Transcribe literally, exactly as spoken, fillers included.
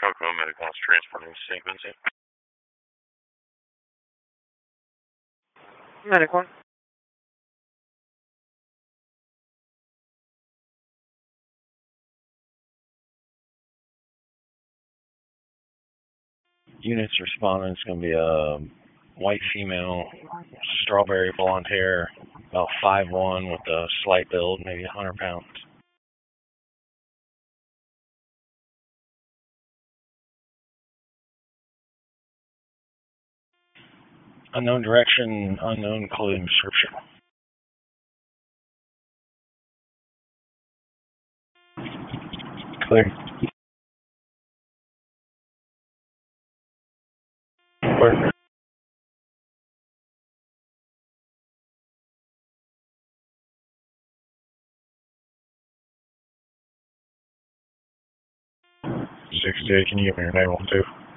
Cocoa Medical is transporting Saint Vincent. Medical. Units responding. It's going to be a white female, strawberry blonde hair, about five one with a slight build, maybe one hundred pounds. Unknown direction, unknown clothing description. Clear. Clear. sixty-eight, can you give me your name on two?